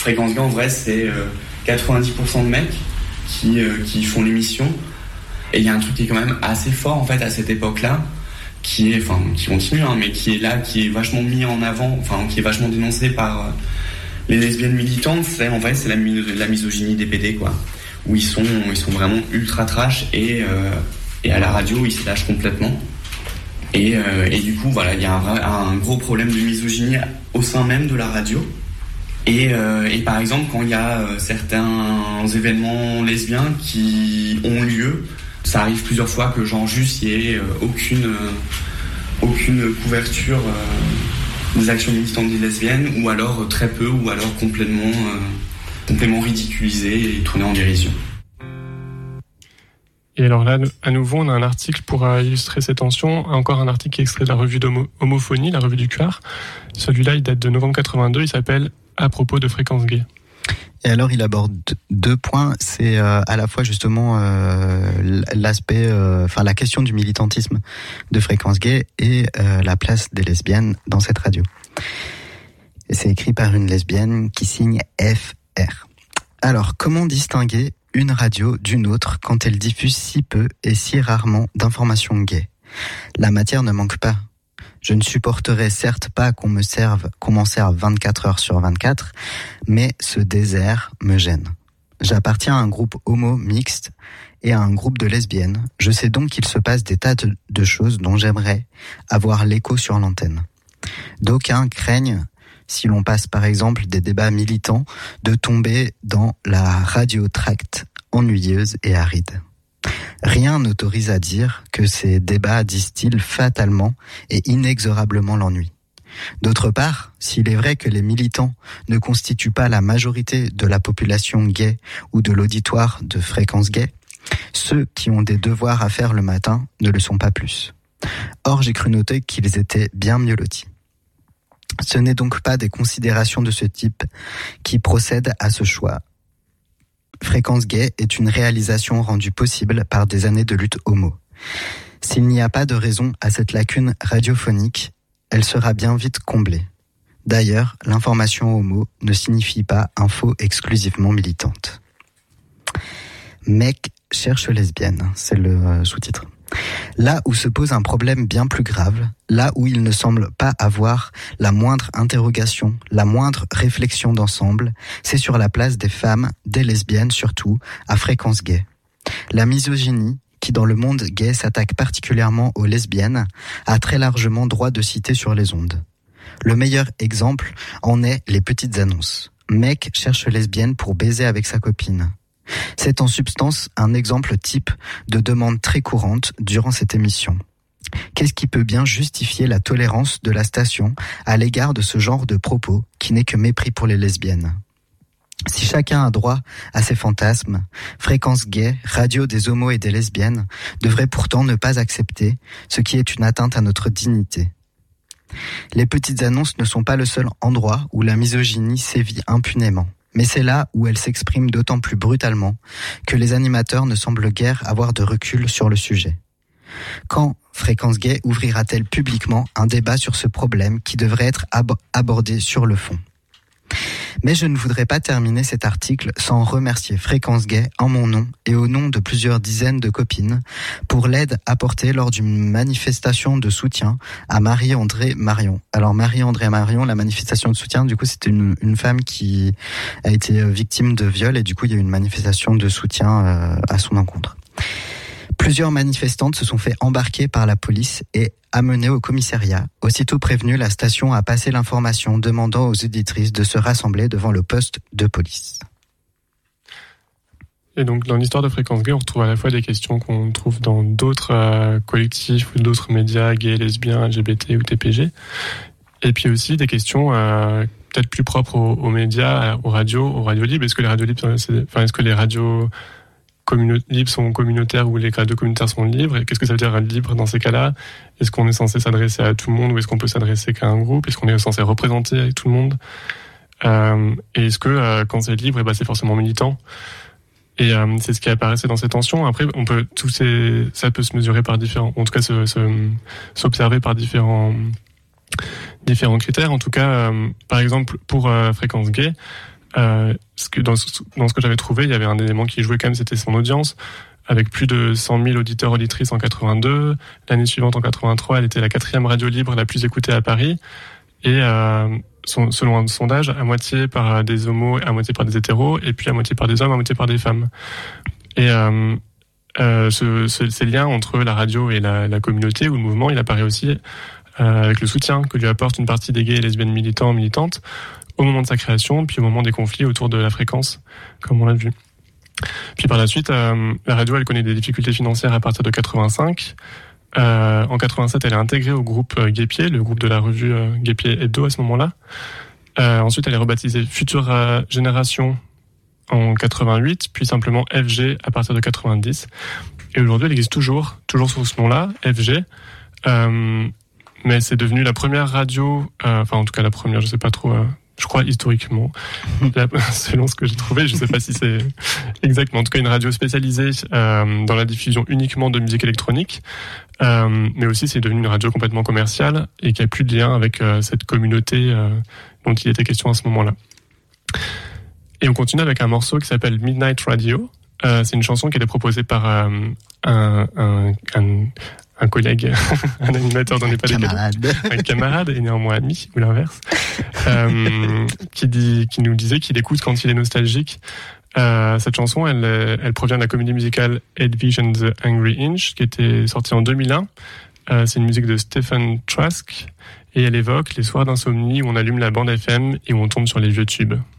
Fréquence Gay, en vrai, c'est 90% de mecs qui font l'émission. Et il y a un truc qui est quand même assez fort, en fait, à cette époque-là, qui continue, mais qui est là, qui est vachement mis en avant, qui est vachement dénoncé par les lesbiennes militantes. C'est la misogynie des PD, quoi. Où ils sont vraiment ultra trash et à la radio, ils se lâchent complètement. Et du coup, voilà, il y a un gros problème de misogynie au sein même de la radio. Et par exemple, quand il y a certains événements lesbiens qui ont lieu, ça arrive plusieurs fois que juste il y ait aucune couverture des actions militantes des lesbiennes, ou alors très peu, ou alors complètement ridiculisé et tourné en dérision. Et alors là, à nouveau, on a un article pour illustrer ces tensions. Encore un article qui est extrait de la revue d'Homophonie, la revue du Cuar. Celui-là, il date de novembre 82. Il s'appelle « À propos de Fréquence Gay ». Et alors, il aborde 2 points. C'est à la fois justement l'aspect, la question du militantisme de Fréquence Gay et la place des lesbiennes dans cette radio. Et c'est écrit par une lesbienne qui signe FR. Alors, comment distinguer une radio d'une autre quand elle diffuse si peu et si rarement d'informations gays? La matière ne manque pas. Je ne supporterai certes pas qu'on m'en serve 24 heures sur 24, mais ce désert me gêne. J'appartiens à un groupe homo mixte et à un groupe de lesbiennes. Je sais donc qu'il se passe des tas de choses dont j'aimerais avoir l'écho sur l'antenne. D'aucuns craignent, si l'on passe par exemple des débats militants, de tomber dans la radiotracte ennuyeuse et aride. Rien n'autorise à dire que ces débats distillent fatalement et inexorablement l'ennui. D'autre part, s'il est vrai que les militants ne constituent pas la majorité de la population gay ou de l'auditoire de Fréquence Gay, ceux qui ont des devoirs à faire le matin ne le sont pas plus. Or, j'ai cru noter qu'ils étaient bien mieux lotis. Ce n'est donc pas des considérations de ce type qui procèdent à ce choix. Fréquence Gay est une réalisation rendue possible par des années de lutte homo. S'il n'y a pas de raison à cette lacune radiophonique, elle sera bien vite comblée. D'ailleurs, l'information homo ne signifie pas info exclusivement militante. Mec cherche lesbienne, c'est le sous-titre. Là où se pose un problème bien plus grave, là où il ne semble pas avoir la moindre interrogation, la moindre réflexion d'ensemble, c'est sur la place des femmes, des lesbiennes surtout, à Fréquence Gay. La misogynie, qui dans le monde gay s'attaque particulièrement aux lesbiennes, a très largement droit de citer sur les ondes. Le meilleur exemple en est les petites annonces. Mec cherche lesbienne pour baiser avec sa copine. C'est en substance un exemple type de demande très courante durant cette émission. Qu'est-ce qui peut bien justifier la tolérance de la station à l'égard de ce genre de propos qui n'est que mépris pour les lesbiennes ? Si chacun a droit à ses fantasmes, Fréquence Gay, radio des homos et des lesbiennes, devrait pourtant ne pas accepter ce qui est une atteinte à notre dignité. Les petites annonces ne sont pas le seul endroit où la misogynie sévit impunément. Mais c'est là où elle s'exprime d'autant plus brutalement que les animateurs ne semblent guère avoir de recul sur le sujet. Quand Fréquence Gay ouvrira-t-elle publiquement un débat sur ce problème qui devrait être abordé sur le fond ? Mais je ne voudrais pas terminer cet article sans remercier Fréquence Gay en mon nom et au nom de plusieurs dizaines de copines pour l'aide apportée lors d'une manifestation de soutien à Marie-André Marion. Alors Marie-André Marion, la manifestation de soutien, du coup c'était une femme qui a été victime de viol et du coup il y a eu une manifestation de soutien à son encontre. Plusieurs manifestantes se sont fait embarquer par la police et amenées au commissariat. Aussitôt prévenue, la station a passé l'information demandant aux auditrices de se rassembler devant le poste de police. Et donc, dans l'histoire de Fréquence Gay, on retrouve à la fois des questions qu'on trouve dans d'autres collectifs ou d'autres médias gays, lesbiens, LGBT ou TPG. Et puis aussi des questions peut-être plus propres aux médias, aux radios libres. Est-ce que les radios libres, est-ce que les radios libres sont communautaires ou les radios communautaires sont libres? Et qu'est-ce que ça veut dire libre dans ces cas-là? Est-ce qu'on est censé s'adresser à tout le monde ou est-ce qu'on peut s'adresser qu'à un groupe? Est-ce qu'on est censé représenter tout le monde? Et est-ce que quand c'est libre, c'est forcément militant? Et c'est ce qui apparaissait dans ces tensions. Après, ça peut se mesurer par en tout cas s'observer par différents critères. En tout cas, par exemple, pour Fréquence Gay, Dans ce que j'avais trouvé, il y avait un élément qui jouait quand même, c'était son audience, avec plus de 100 000 auditeurs auditrices en 82. L'année suivante, en 83, elle était la 4e radio libre la plus écoutée à Paris. Et selon un sondage, à moitié par des homos, à moitié par des hétéros, et puis à moitié par des hommes, à moitié par des femmes. Et ces liens entre la radio et la communauté ou le mouvement, il apparaît aussi avec le soutien que lui apporte une partie des gays et lesbiennes militants, militantes, au moment de sa création, puis au moment des conflits autour de la fréquence, comme on l'a vu. Puis par la suite, la radio, elle connaît des difficultés financières à partir de 85. En 87, elle est intégrée au groupe Guépier, le groupe de la revue Guépier Hebdo à ce moment-là. Ensuite, elle est rebaptisée Future Génération en 88, puis simplement FG à partir de 90. Et aujourd'hui, elle existe toujours sous ce nom-là, FG. Mais c'est devenu la première radio, enfin en tout cas la première, je sais pas trop, je crois historiquement, selon ce que j'ai trouvé, je sais pas si c'est exactement, en tout cas une radio spécialisée dans la diffusion uniquement de musique électronique, mais aussi c'est devenu une radio complètement commerciale et qui a plus de lien avec cette communauté dont il était question à ce moment-là. Et on continue avec un morceau qui s'appelle Midnight Radio. C'est une chanson qui était proposée par un collègue, un animateur dans pas un camarade et néanmoins ami, ou l'inverse, qui nous disait qu'il écoute quand il est nostalgique. Cette chanson, elle provient de la comédie musicale Edwige and the Angry Inch, qui était sortie en 2001. C'est une musique de Stephen Trask, et elle évoque les soirs d'insomnie où on allume la bande FM et où on tombe sur les vieux tubes.